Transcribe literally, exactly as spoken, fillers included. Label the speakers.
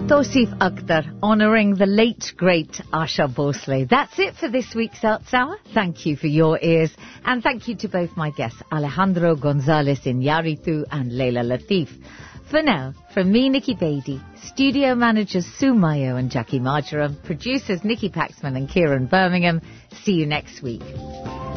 Speaker 1: Tosif Akhtar, honouring the late, great Asha Bhosle. That's it for this week's Arts Hour. Thank you for your ears. And thank you to both my guests, Alejandro Gonzalez Iñárritu and Leila Latif. For now, from me, Nikki Beattie, studio managers Sue Mayo and Jackie Marjoram, producers Nikki Paxman and Kieran Birmingham, see you next week.